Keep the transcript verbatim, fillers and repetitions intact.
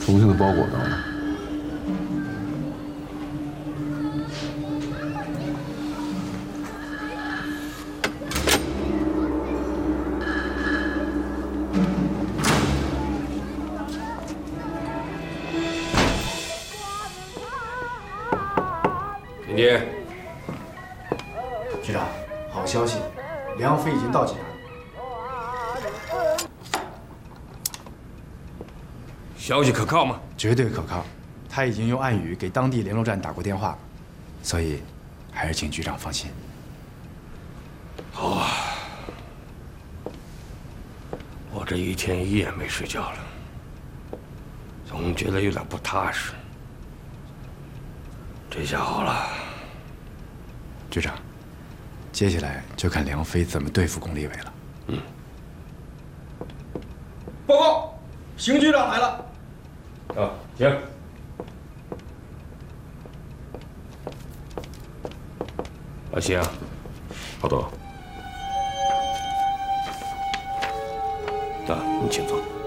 重庆的包裹到了。 田爹， 局长，好消息，梁飞已经到济南。 消息可靠吗？ 绝对可靠，他已经用暗语给当地联络站打过电话，所以还是请局长放心。 好啊，我这一天一夜没睡觉了，总觉得有点不踏实。这下好了， 局长，接下来就看梁飞怎么对付龚立伟了。 嗯。 报告，邢局长来了。 啊，行。老邢， 好的。 啊，你请坐。